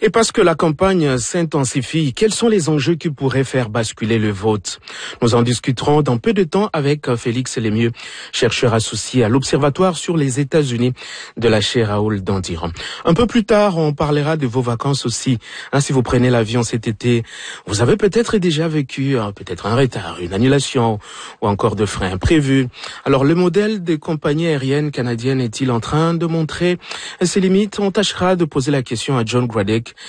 Et parce que la campagne s'intensifie, quels sont les enjeux qui pourraient faire basculer le vote? Nous en discuterons dans peu de temps avec Félix Lemieux, chercheur associé à l'Observatoire sur les États-Unis de la chaire Raoul Dandiran. Un peu plus tard, on parlera de vos vacances aussi. Si vous prenez l'avion cet été, vous avez peut-être déjà vécu peut-être un retard, une annulation ou encore de freins imprévus. Alors le modèle des compagnies aériennes canadiennes est-il en train de montrer ses limites? On tâchera de poser la question à John Gradek,